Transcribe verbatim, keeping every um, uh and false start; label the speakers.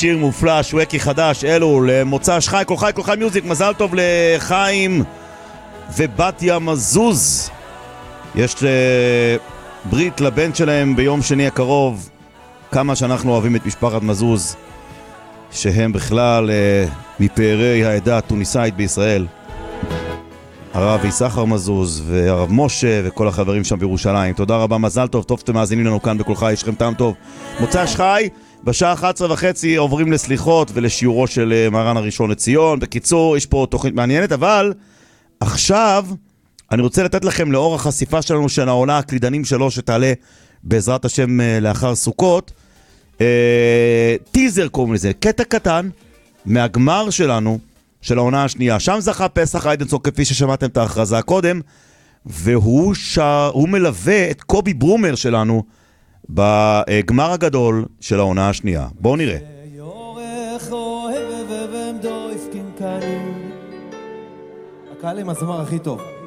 Speaker 1: שיר מופלא, שווקי חדש, אלו למוצא שחי, כל חי, כל חי מיוזיק, מזל טוב לחיים ובתיה מזוז. יש ברית לבן שלהם ביום שני הקרוב. כמה שאנחנו אוהבים את משפחת מזוז, שהם בכלל מפארי העדה התוניסאית בישראל. הרב יששכר מזוז והרב משה וכל החברים שם בירושלים. תודה רבה, מזל טוב, טוב שאתם מאזינים לנו כאן בכל חי, יש לכם טעם טוב. מוצא שחי, בשעה אחת עשרה וחצי עוברים לסליחות ולשיעורו של מרן הראשון לציון. בקיצור, יש פה תוכנית מעניינת, אבל עכשיו אני רוצה לתת לכם לאור החשיפה שלנו של העונה הקלידנים שלו שתעלה בעזרת השם לאחר סוכות, אה, טיזר קוראים לזה, קטע קטן מהגמר שלנו של העונה השנייה. שם זכה פסח איידנסון כפי ששמעתם את ההכרזה קודם, והוא שר, הוא מלווה את קובי ברומר שלנו בגמר הגדול של העונה השנייה. בואו נראה.
Speaker 2: הקהל עם הזמר הכי טוב.